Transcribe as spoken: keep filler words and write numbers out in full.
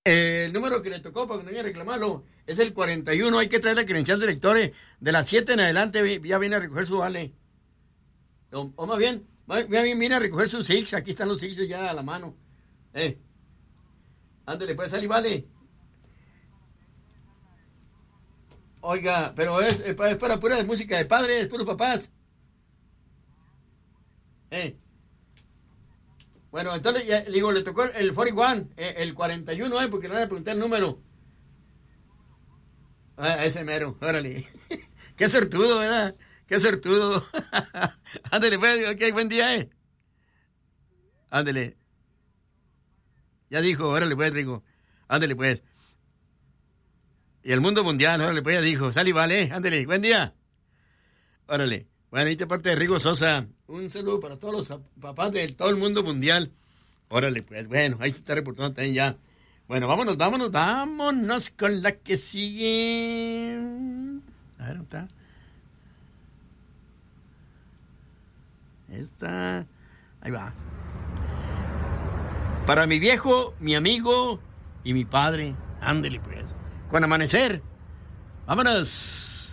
Eh, el número que le tocó para que no haya reclamarlo es el cuarenta y uno. Hay que traer la credencial de lectores. De las siete en adelante ya viene a recoger su vale. O, o más bien, más bien viene a recoger sus six. Aquí están los six ya a la mano. Eh. Ándale, puede salir, vale. Oiga, pero es, es para, es para pura música de padres, puros papás. Eh. Bueno, entonces, ya, digo, le tocó el cuarenta y uno, eh, el cuarenta y uno, eh, porque le van a preguntar el número. Ah, ese mero, órale. Qué sortudo, ¿verdad? Qué sortudo. Ándale, pues, ok, buen día, eh. Ándale. Ya dijo, órale, pues, Rigo. Ándale, pues. Y el mundo mundial, órale, pues, ya dijo. Sal y vale, eh. Ándale, buen día. Órale. Bueno, ahí te parte de Rigo Sosa. Un saludo para todos los papás de todo el mundo mundial. Órale, pues, bueno, ahí se está reportando también ya. Bueno, vámonos, vámonos, vámonos con la que sigue. A ver, ¿dónde está? Esta. Ahí va. Para mi viejo, mi amigo y mi padre. Ándele, pues. Con amanecer. Vámonos.